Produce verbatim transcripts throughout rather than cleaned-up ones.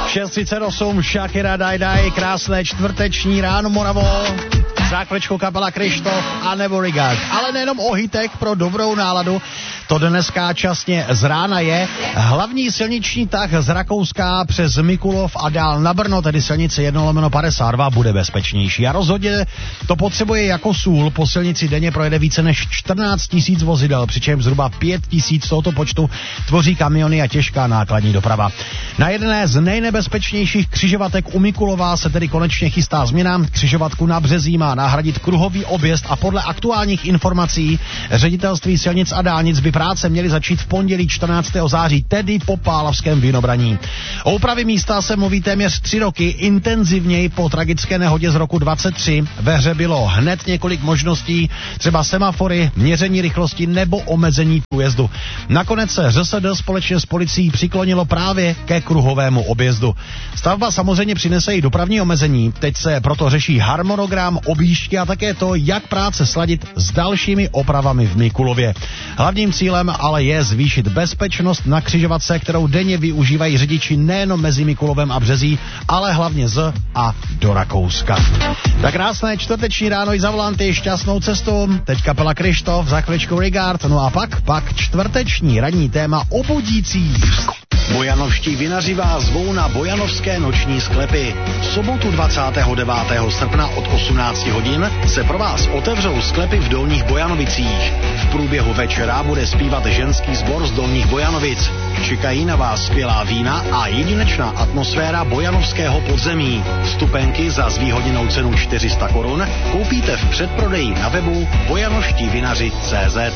šest třicet osm, Shakira Daj Daj, krásné čtvrteční ráno Moravo, záklečkou kapela Krištof a nebo Regard. Ale nejenom o hitech pro dobrou náladu, to dneska časně z rána je. Hlavní silniční tah z Rakouska přes Mikulov a dál na Brno, tedy silnice jedna lomeno padesát dva, bude bezpečnější. A rozhodně to potřebuje jako sůl. Po silnici denně projede více než čtrnáct tisíc vozidel, přičemž zhruba pět tisíc tohoto počtu tvoří kamiony a těžká nákladní doprava. Na jedné z nejnebezpečnějších křižovatek u Mikulova se tedy konečně chystá změna. Křižovatku na Březí má nahradit kruhový objezd a podle aktuálních informací ředitelství silnic a dálnic by práce měly začít v pondělí čtrnáctého září, tedy po Pálavském Vinobraní. O úpravě místa se mluví téměř tři roky, intenzivněji po tragické nehodě z roku dvacet tři. Ve hře bylo hned několik možností, třeba semafory, měření rychlosti nebo omezení průjezdu. Nakonec se ŘSD společně s policií přiklonilo právě ke kruhovému objezdu. Stavba samozřejmě přinese i dopravní omezení, teď se proto řeší harmonogram objížďky a také to, jak práce sladit s dalšími opravami v Mikulově. Hlavním cílem ale je zvýšit bezpečnost na křižovatce, kterou denně využívají řidiči nejenom mezi Mikulovem a Březí, ale hlavně z a do Rakouska. Tak krásné čtvrteční ráno i za volanty, šťastnou cestu. Teď kapela Krištof, za chvíličkou Regard, no a pak, pak čtvrteční ranní téma o budících. Bojanovští vinaři vás zvou na bojanovské noční sklepy. V sobotu dvacátého devátého srpna od osmnácti hodin se pro vás otevřou sklepy v Dolních Bojanovicích. V průběhu večera bude zpívat ženský sbor z Dolních Bojanovic. Čekají na vás skvělá vína a jedinečná atmosféra bojanovského podzemí. Vstupenky za zvýhodněnou cenu čtyři sta korun koupíte v předprodeji na webu bojanovštivinaři tečka cé zet.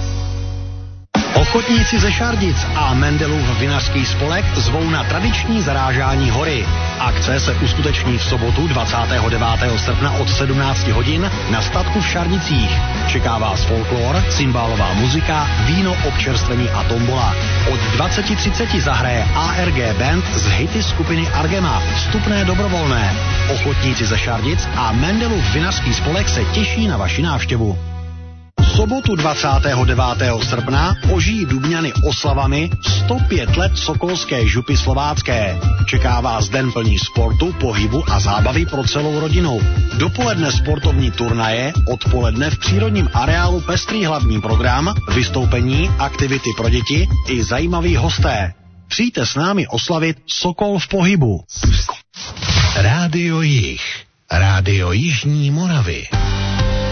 Ochotníci ze Šardic a Mendelův vinařský spolek zvou na tradiční zarážání hory. Akce se uskuteční v sobotu dvacátého devátého srpna od sedmnácti hodin na statku v Šardicích. Čeká vás folklor, cymbálová muzika, víno, občerstvení a tombola. Od dvacet třicet zahraje á er gé Band z hity skupiny Argema. Vstupné dobrovolné. Ochotníci ze Šardic a Mendelův vinařský spolek se těší na vaši návštěvu. V sobotu dvacátého devátého srpna ožijí Dubňany oslavami sto pět let sokolské župy slovácké. Čeká vás den plný sportu, pohybu a zábavy pro celou rodinu. Dopoledne sportovní turnaje, odpoledne v přírodním areálu pestrý hlavní program, vystoupení, aktivity pro děti i zajímaví hosté. Přijďte s námi oslavit Sokol v pohybu. Rádio Jih, Rádio Jižní Moravy.